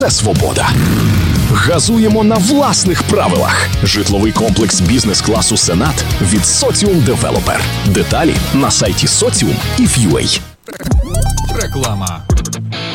це свобода. Газуємо на власних правилах. Житловий комплекс бізнес-класу «Сенат» від Соціум Девелопер. Деталі на сайті Соціум і Ф'юей. Реклама.